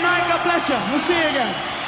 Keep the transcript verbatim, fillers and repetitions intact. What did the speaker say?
night. God bless you. We'll see you again.